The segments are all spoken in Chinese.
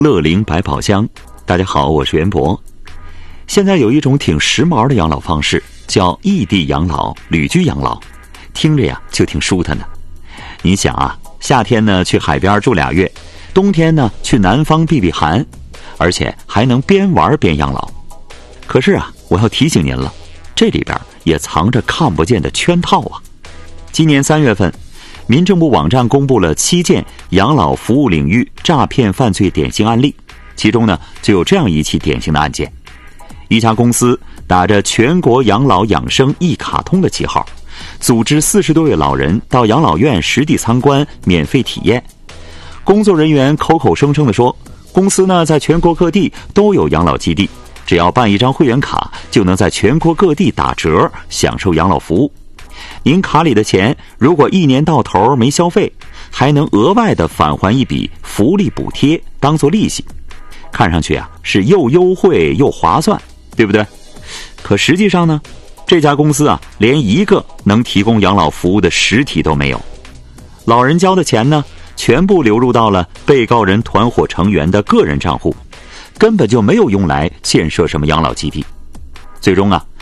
乐龄百宝箱，大家好，我是袁博。现在有一种挺时髦的养老方式，叫异地养老、旅居养老，听着呀就挺舒坦的。你想啊，夏天呢去海边住2月，冬天呢去南方避避寒，而且还能边玩边养老。可是啊，我要提醒您了，这里边也藏着看不见的圈套啊。今年3月份，民政部网站公布了7件养老服务领域诈骗犯罪典型案例，其中呢就有这样一起典型的案件。一家公司打着全国养老养生一卡通的旗号，组织40多位老人到养老院实地参观，免费体验。工作人员口口声声地说，公司呢在全国各地都有养老基地，只要办一张会员卡，就能在全国各地打折享受养老服务。您卡里的钱如果1年到头没消费，还能额外的返还一笔福利补贴当做利息，看上去啊是又优惠又划算，对不对？可实际上呢，这家公司啊连一个能提供养老服务的实体都没有。老人交的钱呢全部流入到了被告人团伙成员的个人账户，根本就没有用来建设什么养老基地。最终啊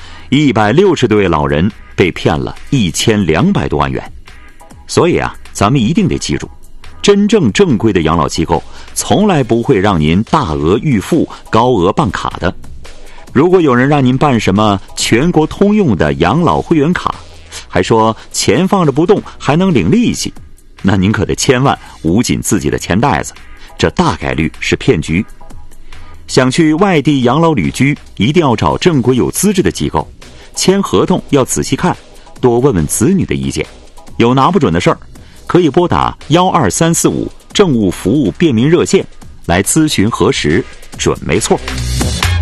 160多位老人被骗了1200多万元。所以啊，咱们一定得记住，真正正规的养老机构从来不会让您大额预付、高额办卡的。如果有人让您办什么全国通用的养老会员卡，还说钱放着不动还能领利息，那您可得千万捂紧自己的钱袋子，这大概率是骗局。想去外地养老旅居，一定要找正规有资质的机构，签合同要仔细看，多问问子女的意见。有拿不准的事儿，可以拨打12345政务服务便民热线来咨询核实，准没错。